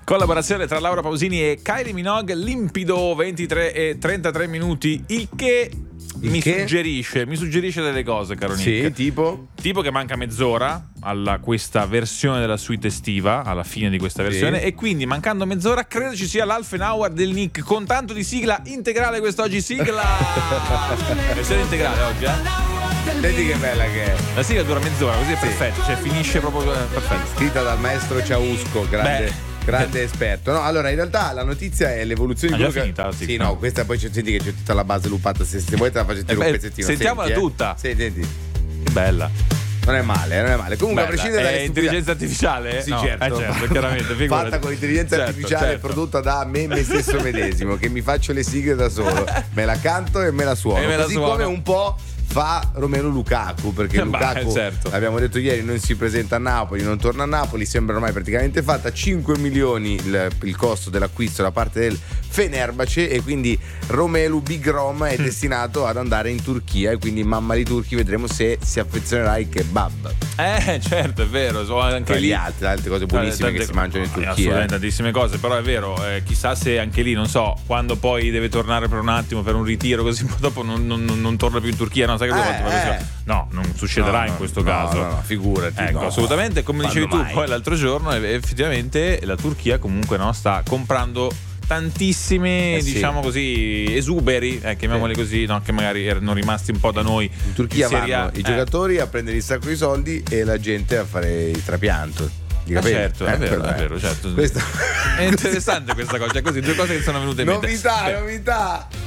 Collaborazione tra Laura Pausini e Kylie Minogue, limpido, 23 e 33 minuti, il che mi suggerisce delle cose, caro Nick. Sì, tipo che manca mezz'ora alla questa versione della suite estiva, alla fine di questa versione, sì. E quindi mancando mezz'ora credo ci sia l'half an hour del Nick con tanto di sigla integrale quest'oggi. Sigla versione integrale oggi, Vedi che bella che è. La sigla dura mezz'ora, così è perfetto, cioè finisce proprio perfetto. Scritta dal maestro Ciausco, grande esperto. No, allora in realtà la notizia è l'evoluzione di quello finita, che... sì. Sì, no, questa poi senti che c'è tutta la base lupata. Se vuoi te la faccio sentire un pezzettino. Sentiamola senti, tutta. Senti. Che bella. Non è male. Comunque, a prescindere dalle intelligenza artificiale? Sì, no, certo. Chiaramente. Fatta con l'intelligenza artificiale prodotta da me stesso medesimo, che mi faccio le sigle da solo. Me la canto e me la suono. Così come un po' fa Romelu Lukaku, perché Lukaku, certo. Abbiamo detto ieri, non si presenta a Napoli, non torna a Napoli, sembra ormai praticamente fatta. 5 milioni il costo dell'acquisto da parte del Fenerbahce, e quindi Romelu Big Rom è destinato ad andare in Turchia, e quindi mamma di turchi, vedremo se si affezionerà ai kebab. Certo, è vero, so anche lì altre cose buonissime che si mangiano in Turchia. Assolutamente, tantissime cose, però è vero, chissà se anche lì, non so, quando poi deve tornare per un attimo per un ritiro, così dopo non torna più in Turchia, no? Sai che no, non succederà in questo caso. No, figurati. Ecco, assolutamente, come dicevi tu poi l'altro giorno, effettivamente la Turchia comunque sta comprando tantissimi, diciamo così, esuberi, chiamiamoli così, no, che magari erano rimasti un po' da noi. In Turchia vanno i giocatori a prendere il sacco di soldi e la gente a fare il trapianto. Certo, è vero, certo. Questo... È interessante questa cosa, cioè così, due cose che sono venute in mente. Novità.